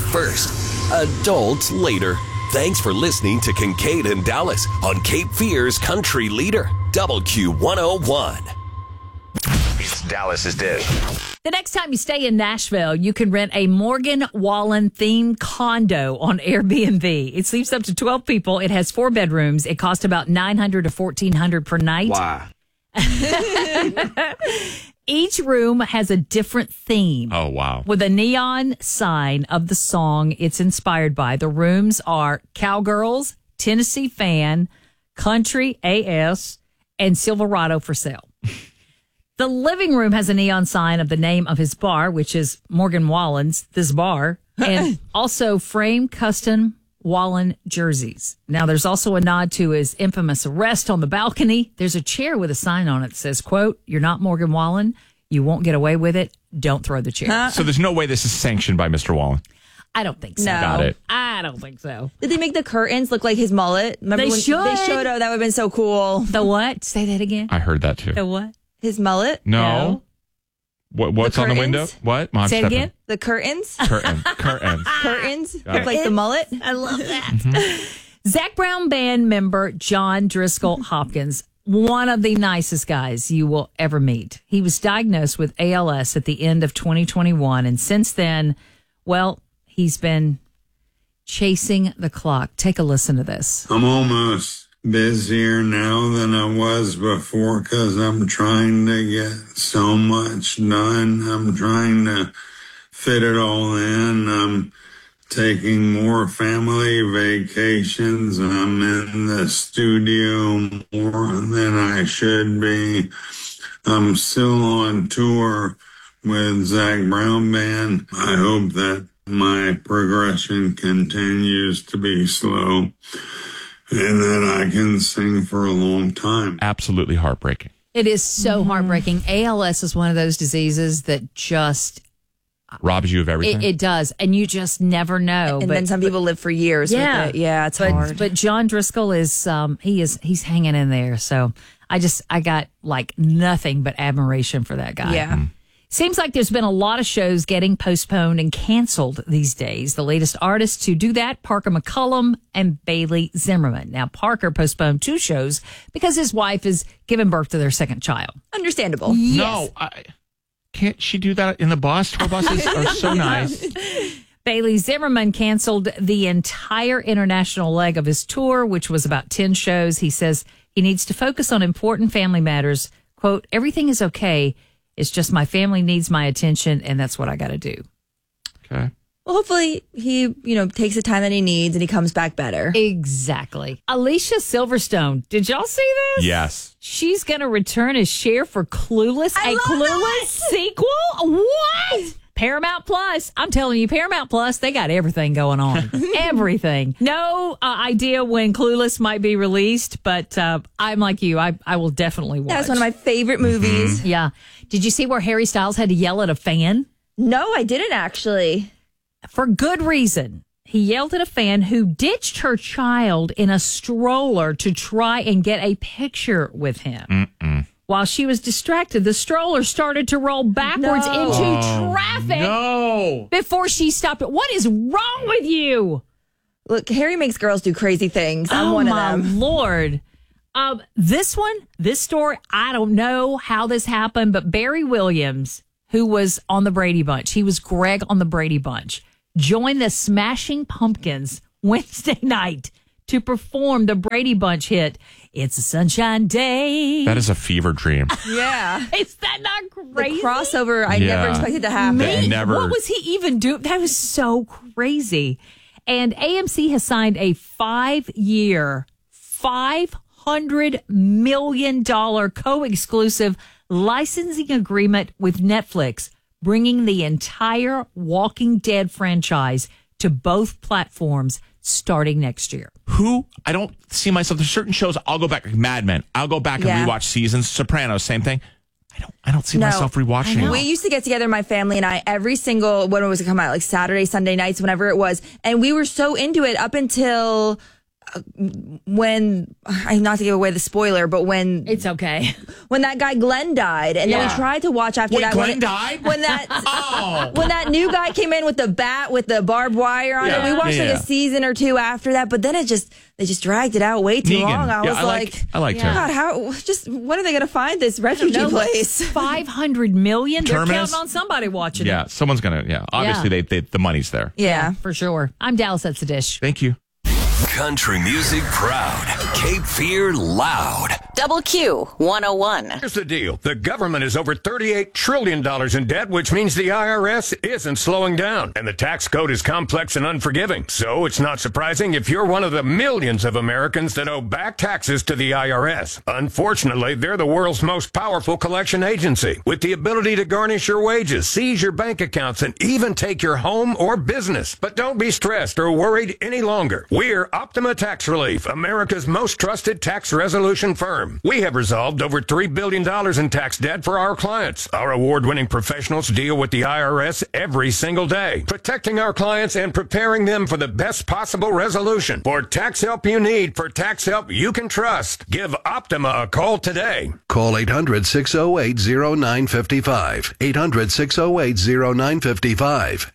first, adults later. Thanks for listening to Kincaid and Dallas on Cape Fear's Country Leader, WQ101. It's Dallas's Dish. The next time you stay in Nashville, you can rent a Morgan Wallen themed condo on Airbnb. It sleeps up to 12 people. It has 4 bedrooms. It costs about $900 to $1,400 per night. Why? Each room has a different theme. Oh, wow. With a neon sign of the song it's inspired by. The rooms are Cowgirls, Tennessee Fan, Country AS, and Silverado for sale. The living room has a neon sign of the name of his bar, which is Morgan Wallen's, this bar, and also framed custom Wallen jerseys. Now, there's also a nod to his infamous arrest on the balcony. There's a chair with a sign on it that says, quote, "You're not Morgan Wallen. You won't get away with it. Don't throw the chair." So there's no way this is sanctioned by Mr. Wallen. I don't think so. No. Got it. I don't think so. Did they make the curtains look like his mullet? Remember They when should. They should. Oh, that would have been so cool. The what? Say that again. I heard that too. The what? His mullet? No. What's The on the curtains? window? What? Mom, Say it step in. again. The curtains? Curtains. Curtains? Got Look it. like the mullet? I love that. Zach Brown band member John Driscoll Hopkins, one of the nicest guys you will ever meet. He was diagnosed with ALS at the end of 2021. And since then, well, he's been chasing the clock. Take a listen to this. I'm almost busier now than I was before because I'm trying to get so much done. I'm trying to fit it all in. I'm taking more family vacations. I'm in the studio more than I should be. I'm still on tour with Zach Brown Band. I hope that my progression continues to be slow and that I can sing for a long time. Absolutely heartbreaking. It is so heartbreaking. ALS is one of those diseases that just, Robs you of everything. it does. And you just never know. And then some people live for years with it. Yeah, it's hard. But John Driscoll is, he's hanging in there. So I got like nothing but admiration for that guy. Yeah. Seems like there's been a lot of shows getting postponed and canceled these days. The latest artists to do that, Parker McCullum and Bailey Zimmerman. Now, Parker postponed 2 shows because his wife is giving birth to their second child. Understandable. No, can't she do that in the bus? Tour buses are so nice. Bailey Zimmerman canceled the entire international leg of his tour, which was about 10 shows. He says he needs to focus on important family matters. Quote, "Everything is okay. It's just my family needs my attention, and that's what I got to do." Okay. Well, hopefully he, takes the time that he needs and he comes back better. Exactly. Alicia Silverstone. Did y'all see this? Yes. She's going to return as Cher for Clueless, a Clueless sequel? What? Paramount Plus. I'm telling you, Paramount Plus, they got everything going on. Everything. No idea when Clueless might be released, but I'm like you. I will definitely watch. That's one of my favorite movies. Yeah. Did you see where Harry Styles had to yell at a fan? No, I didn't actually. For good reason. He yelled at a fan who ditched her child in a stroller to try and get a picture with him. While she was distracted, the stroller started to roll backwards into traffic before she stopped it. What is wrong with you? Look, Harry makes girls do crazy things. I'm one of them. Oh, my Lord. This story, I don't know how this happened, but Barry Williams, who was on the Brady Bunch, he was Greg on the Brady Bunch, joined the Smashing Pumpkins Wednesday night to perform the Brady Bunch hit, "It's a Sunshine Day." That is a fever dream. Yeah. Is that not crazy? The crossover, I never expected to happen. What was he even doing? That was so crazy. And AMC has signed a 5-year, $500 million co-exclusive licensing agreement with Netflix, bringing the entire Walking Dead franchise to both platforms starting next year. I don't see myself. There's certain shows I'll go back, like Mad Men. I'll go back and rewatch seasons. Sopranos, same thing. I don't see myself rewatching. We used to get together, my family and I, every single, when it was to come out, like Saturday, Sunday nights, whenever it was. And we were so into it up until when, not to give away the spoiler, but when It's okay. when that guy Glenn died, and then we tried to watch after that. Glenn died? When that new guy came in with the bat with the barbed wire on it, we watched like a season or two after that, but then they just dragged it out way too long. I liked her. God, when are they going to find this refugee place? 500 million. Terminus? They're counting on somebody watching it. Yeah, someone's going to, obviously the money's there. Yeah, for sure. I'm Dallas. That's the dish. Thank you. Country music proud. Cape Fear loud. Double Q 101. Here's the deal. The government is over $38 trillion in debt, which means the IRS isn't slowing down. And the tax code is complex and unforgiving. So it's not surprising if you're one of the millions of Americans that owe back taxes to the IRS. Unfortunately, they're the world's most powerful collection agency, with the ability to garnish your wages, seize your bank accounts, and even take your home or business. But don't be stressed or worried any longer. We're Optima Tax Relief, America's most trusted tax resolution firm. We have resolved over $3 billion in tax debt for our clients. Our award-winning professionals deal with the IRS every single day, protecting our clients and preparing them for the best possible resolution. For tax help you need, for tax help you can trust, give Optima a call today. Call 800-608-0955. 800-608-0955.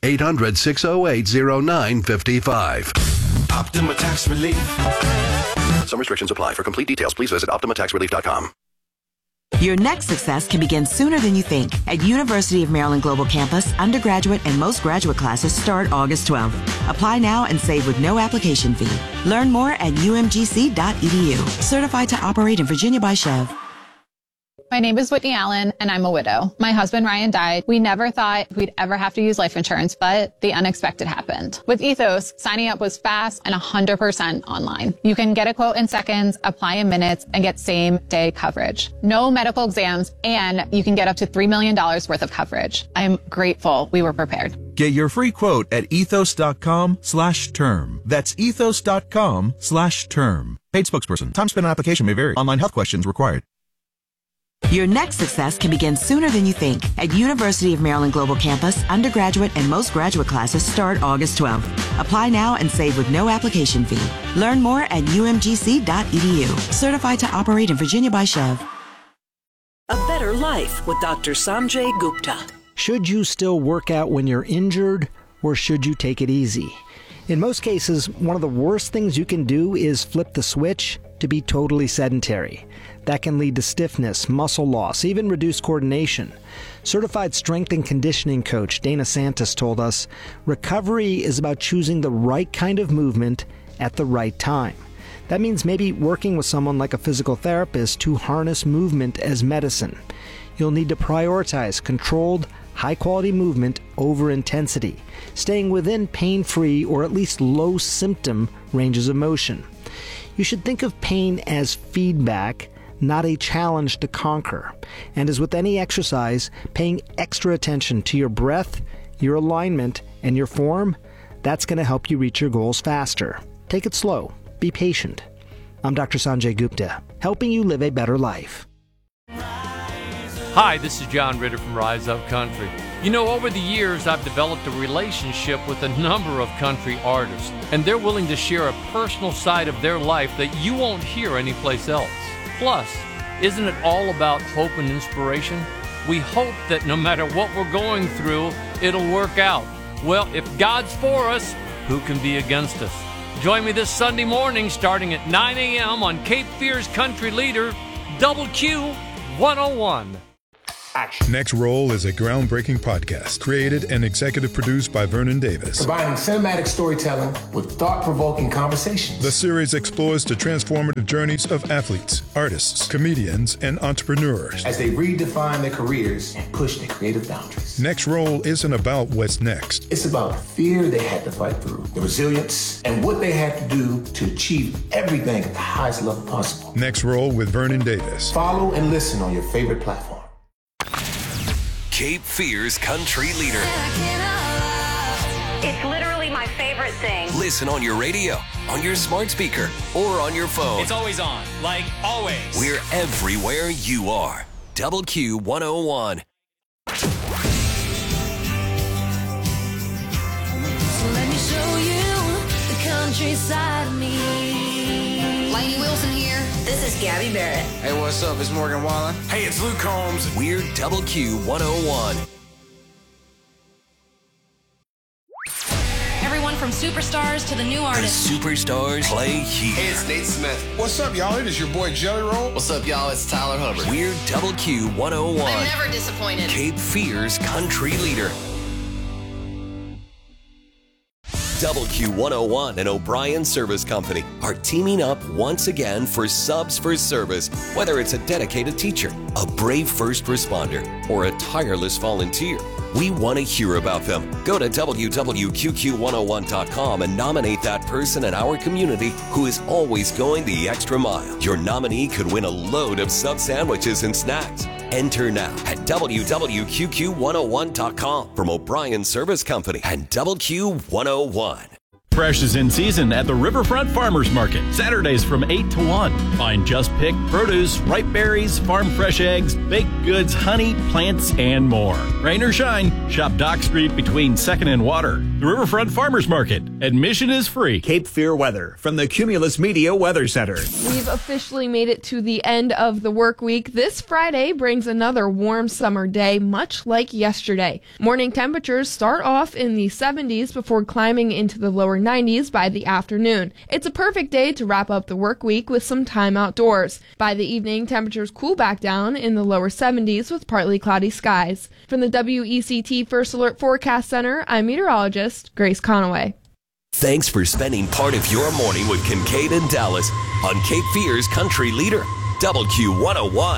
800-608-0955. Optima Tax Relief. Some restrictions apply. For complete details, please visit OptimaTaxRelief.com. Your next success can begin sooner than you think. At University of Maryland Global Campus, undergraduate and most graduate classes start August 12th. Apply now and save with no application fee. Learn more at umgc.edu. Certified to operate in Virginia by Chev. My name is Whitney Allen, and I'm a widow. My husband, Ryan, died. We never thought we'd ever have to use life insurance, but the unexpected happened. With Ethos, signing up was fast and 100% online. You can get a quote in seconds, apply in minutes, and get same-day coverage. No medical exams, and you can get up to $3 million worth of coverage. I'm grateful we were prepared. Get your free quote at ethos.com/term. That's ethos.com/term. Paid spokesperson. Time spent on application may vary. Online health questions required. Your next success can begin sooner than you think. At University of Maryland Global Campus, undergraduate and most graduate classes start August 12th. Apply now and save with no application fee. Learn more at umgc.edu. Certified to operate in Virginia by Chev. A Better Life with Dr. Sanjay Gupta. Should you still work out when you're injured, or should you take it easy? In most cases, one of the worst things you can do is flip the switch to be totally sedentary. That can lead to stiffness, muscle loss, even reduced coordination. Certified strength and conditioning coach Dana Santos told us, recovery is about choosing the right kind of movement at the right time. That means maybe working with someone like a physical therapist to harness movement as medicine. You'll need to prioritize controlled, high-quality movement over intensity, staying within pain-free or at least low-symptom ranges of motion. You should think of pain as feedback, not a challenge to conquer. And as with any exercise, paying extra attention to your breath, your alignment, and your form, that's going to help you reach your goals faster. Take it slow. Be patient. I'm Dr. Sanjay Gupta, helping you live a better life. Hi, this is John Ritter from Rise Up Country. You know, over the years, I've developed a relationship with a number of country artists, and they're willing to share a personal side of their life that you won't hear anyplace else. Plus, isn't it all about hope and inspiration? We hope that no matter what we're going through, it'll work out. Well, if God's for us, who can be against us? Join me this Sunday morning starting at 9 a.m. on Cape Fear's Country Leader, Double Q 101. Next Roll is a groundbreaking podcast created and executive produced by Vernon Davis. Combining cinematic storytelling with thought-provoking conversations. The series explores the transformative journeys of athletes, artists, comedians, and entrepreneurs as they redefine their careers and push their creative boundaries. Next Roll isn't about what's next. It's about the fear they had to fight through, the resilience, and what they had to do to achieve everything at the highest level possible. Next Roll with Vernon Davis. Follow and listen on your favorite platform. Cape Fear's Country Leader. It's literally my favorite thing. Listen on your radio, on your smart speaker, or on your phone. It's always on, like always. We're everywhere you are. Double Q 101. So let me show you the countryside of me. This is Gabby Barrett. Hey, what's up? It's Morgan Wallen. Hey, it's Luke Combs. We're Double Q 101. Everyone from superstars to the new The artists. superstars play here. Hey, it's Nate Smith. What's up, y'all? It is your boy Jelly Roll. What's up, y'all? It's Tyler Hubbard. We're Double Q 101. I'm never disappointed. Cape Fear's country leader. Double Q 101 and O'Brien Service Company are teaming up once again for Subs for Service. Whether it's a dedicated teacher, a brave first responder, or a tireless volunteer, we want to hear about them. Go to www.qqq101.com and nominate that person in our community who is always going the extra mile. Your nominee could win a load of sub sandwiches and snacks. Enter now at www.qqq101.com from O'Brien Service Company and Double Q 101. Fresh is in season at the Riverfront Farmers Market. Saturdays from 8 to 1. Find just picked produce, ripe berries, farm fresh eggs, baked goods, honey, plants, and more. Rain or shine, shop Dock Street between 2nd and Water. The Riverfront Farmers Market. Admission is free. Cape Fear weather from the Cumulus Media Weather Center. We've officially made it to the end of the work week. This Friday brings another warm summer day, much like yesterday. Morning temperatures start off in the 70s before climbing into the lower 90s by the afternoon. It's a perfect day to wrap up the work week with some time outdoors. By the evening, temperatures cool back down in the lower 70s with partly cloudy skies. From the WECT First Alert Forecast Center, I'm meteorologist Grace Conaway. Thanks for spending part of your morning with Kincaid and Dallas on Cape Fear's country leader, Double Q 101.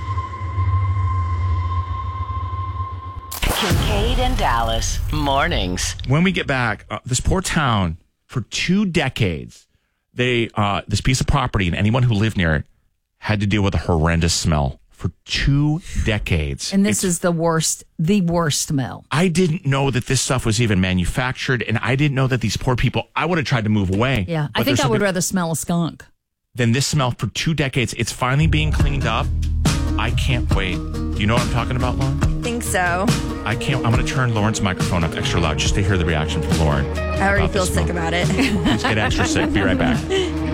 Kincaid and Dallas mornings. When we get back, this poor town, for 2 decades, this piece of property and anyone who lived near it had to deal with a horrendous smell for 2 decades. And this is the worst smell. I didn't know that this stuff was even manufactured, and I didn't know that these poor people, I would have tried to move away. Yeah, I think I would rather smell a skunk than this smell for 2 decades. It's finally being cleaned up. I can't wait. Do you know what I'm talking about, Lauren? I think so. I'm going to turn Lauren's microphone up extra loud just to hear the reaction from Lauren. I already feel sick about it. Let's get extra sick. Be right back.